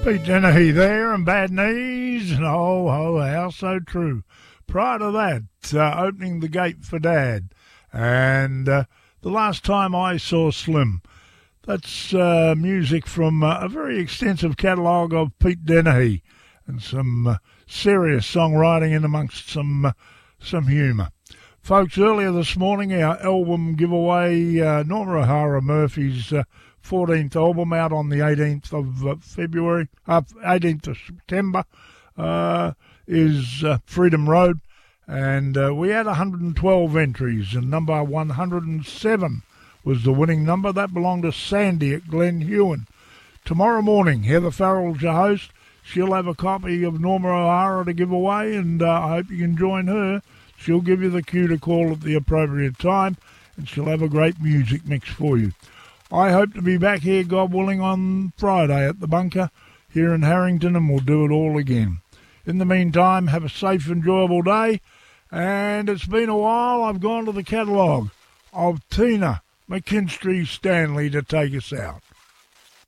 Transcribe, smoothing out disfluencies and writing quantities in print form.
Pete Dennehy there and Bad Knees, and oh, how so true. Prior to that, Opening the Gate for Dad, and The Last Time I Saw Slim. That's music from a very extensive catalogue of Pete Dennehy, and some serious songwriting in amongst some humour. Folks, earlier this morning, our album giveaway, Norma O'Hara Murphy's 14th album, out on the 18th of February, 18th of September, is Freedom Road, and we had 112 entries, and number 107 was the winning number. That belonged to Sandy at Glen Hewen. Tomorrow morning, Heather Farrell's your host. She'll have a copy of Norma O'Hara to give away, and I hope you can join her. She'll give you the cue to call at the appropriate time, and she'll have a great music mix for you. I hope to be back here, God willing, on Friday at the Bunker here in Harrington, and we'll do it all again. In the meantime, have a safe, enjoyable day, and it's been a while. I've gone to the catalogue of Tina McKinstry Stanley to take us out.